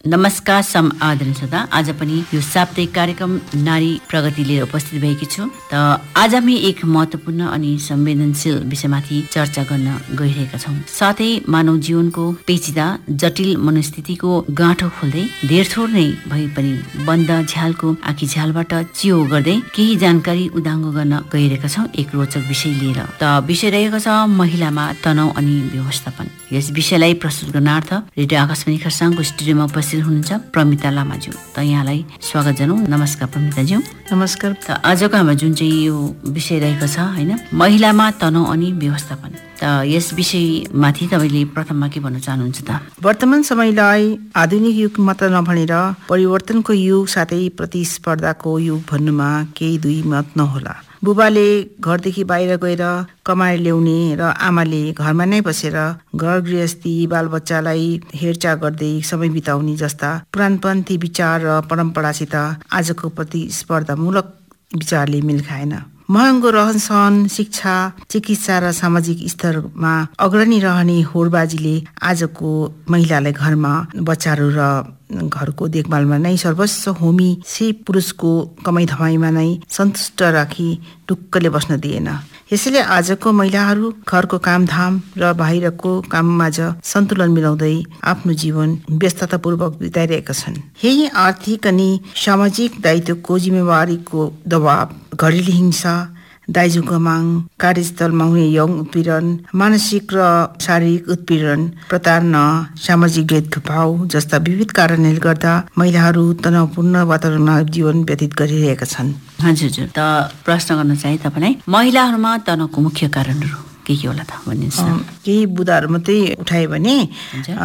नमस्कार आदरणीय श्रोता, आज पनि यो साप्ताहिक कार्यक्रम नारी प्रगति लिएर उपस्थित भएकी छु। त आज हामी एक महत्त्वपूर्ण अनि संवेदनशील विषयमाथि चर्चा गर्न गइरहेका छौँ। साथै मानव जीवनको पेचिदा जटिल मनस्थितिको गाँठो खोल्दै धेरथोर नै भए पनि बन्द झ्यालको आँखी झ्यालबाट चियो गर्दै केही जानकारी उदाङ्गो गर्न गइरहेका छौँ एक रोचक विषय लिएर। त विषय रहेको छ महिलामा तनाव अनि व्यवस्थापन। यस विषयलाई प्रस्तुत गर्नार्थ रेडियो आकाशवाणी खरसाङको स्टुडियोमा उपस्थित हुनुहुन्छ प्रमिता लामाज्यू। त यहाँलाई स्वागत जनाउँ। नमस्कार प्रमिताज्यू। नमस्कार। त आजको हाम्रो जुन चाहिँ यो विषय रहेको छ हैन, महिलामा तनाव अनि व्यवस्थापन। त यस विषयमाथि तपाईले प्रथममा के भन्न चाहनुहुन्छ त? वर्तमान समयलाई आधुनिक युग मात्र नभनेर परिवर्तनको युग साथै प्रतिस्पर्धाको युग भन्नुमा केही दुई मत नहोला। बुबाले घरदेखि बाहिर गएर कमाएर ल्याउने र आमाले घरमा नै बसेर घर गृहस्थी बालबच्चालाई हेरचाह गर्दै समय बिताउने जस्ता पुरानपन्थी विचार र परम्परासित आजको प्रतिस्पर्धामूलक विचारले मेल खाएन। महँगो रहनसहन, शिक्षा, चिकित्सा र सामाजिक स्तरमा अग्रणी रहने होडबाजीले आजको महिलालाई घरमा बच्चाहरू र घरको देखभालमा नै सर्वस्व होमी सी पुरुषको कमाइ धमाइमा नै सन्तुष्ट राखी ढुक्कले बस्न दिएन। यसैले आजको महिलाहरू घरको कामधाम र बाहिरको काममाझ सन्तुलन मिलाउँदै आफ्नो जीवन व्यस्ततापूर्वक बिताइरहेका छन्। यही आर्थिक अनि सामाजिक दायित्वको जिम्मेवारीको दबाव, घरेलु हिंसा, दाइजोको माग, कार्यस्थलमा हुने यौन उत्पीडन, मानसिक र शारीरिक उत्पीडन, प्रताडना, सामाजिक भेदभाव जस्ता विविध कारणले गर्दा महिलाहरू तनावपूर्ण वातावरणमा जीवन व्यतीत गरिरहेका छन्। हजुर। त प्रश्न गर्न चाहे तपाईलाई, महिलाहरूमा तनावको मुख्य कारणहरू के होला त भनिदिनुहोस् न। केही बुदाहरू मात्रै उठाए भने